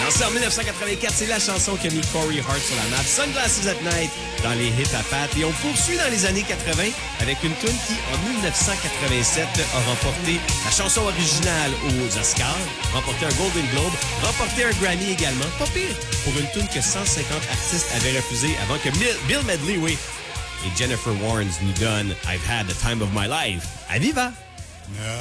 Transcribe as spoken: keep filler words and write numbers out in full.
Lancé en dix-neuf cent quatre-vingt-quatre, c'est la chanson qui a mis Corey Hart sur la map. Sunglasses at Night dans les hits à Pat. Et on poursuit dans les années quatre-vingt avec une tune qui, en dix-neuf cent quatre-vingt-sept, a remporté la chanson originale aux Oscars, remporté un Golden Globe, remporté un Grammy également. Pas pire pour une tune que cent cinquante artistes avaient refusée avant que Bill Medley, oui, et Jennifer Warnes nous donnent I've Had the Time of My Life. À viva!